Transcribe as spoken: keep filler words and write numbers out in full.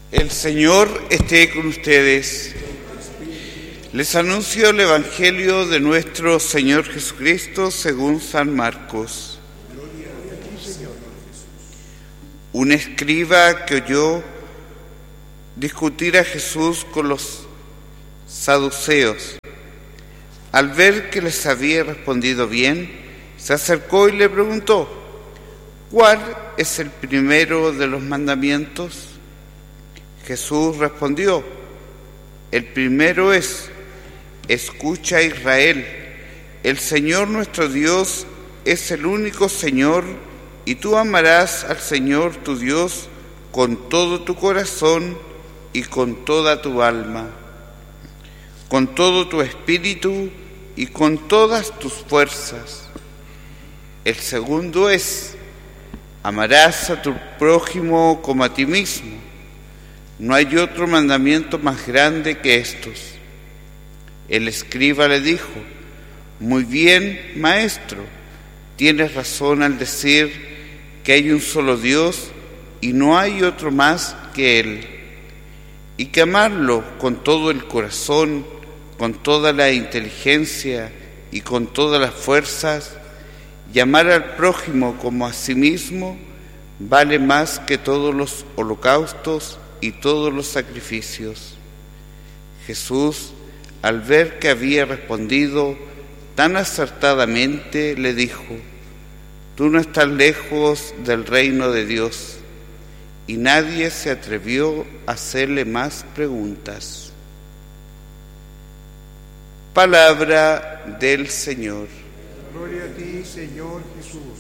El Señor esté con ustedes. Les anuncio el Evangelio de nuestro Señor Jesucristo según San Marcos. Un escriba que oyó discutir a Jesús con los saduceos, al ver que les había respondido bien, se acercó y le preguntó: ¿cuál es el primero de los mandamientos? Jesús respondió: el primero es: escucha, Israel, el Señor nuestro Dios es el único Señor, y tú amarás al Señor tu Dios con todo tu corazón y con toda tu alma, con todo tu espíritu y con todas tus fuerzas. El segundo es: amarás a tu prójimo como a ti mismo. No hay otro mandamiento más grande que estos. El escriba le dijo: muy bien, maestro, tienes razón al decir que hay un solo Dios y no hay otro más que Él, y que amarlo con todo el corazón, con toda la inteligencia y con todas las fuerzas, y amar al prójimo como a sí mismo, vale más que todos los holocaustos y todos los sacrificios. Jesús, al ver que había respondido tan acertadamente, le dijo: tú no estás lejos del reino de Dios. Y nadie se atrevió a hacerle más preguntas. Palabra del Señor. Gloria a ti, Señor Jesús.